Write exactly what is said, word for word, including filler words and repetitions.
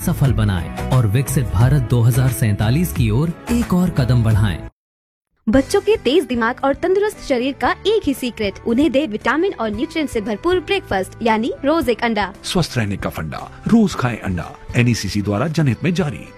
सफल बनाएं और विकसित भारत दो हज़ार सैतालीस की ओर एक और कदम बढ़ाएं। बच्चों के तेज दिमाग और तंदुरुस्त शरीर का एक ही सीक्रेट, उन्हें दे विटामिन और न्यूट्रिएंट से भरपूर ब्रेकफास्ट यानी रोज एक अंडा। स्वस्थ रहने का फंडा, रोज खाएं अंडा। एन ई सी सी द्वारा जनहित में जारी।